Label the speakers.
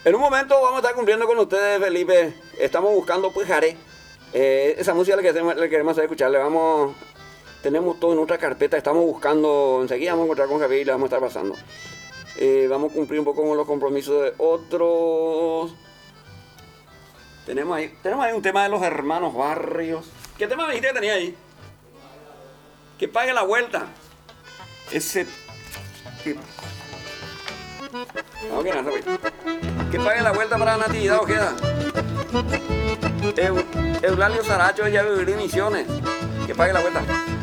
Speaker 1: En un momento vamos a estar cumpliendo con ustedes, Felipe. Estamos buscando Pujaré. Esa música le queremos hacer escuchar. Tenemos todo en otra carpeta. Estamos buscando. Enseguida vamos a encontrar con Javier y le vamos a estar pasando. Vamos a cumplir un poco con los compromisos de otros. Tenemos ahí un tema de los hermanos Barrios. ¿Qué tema me dijiste que tenía ahí? Que pague la vuelta. Ese. Vamos a pues. Que pague la vuelta para Natividad Ojeda. Eulalio Saracho, ella vivirá en Misiones. Que pague la vuelta.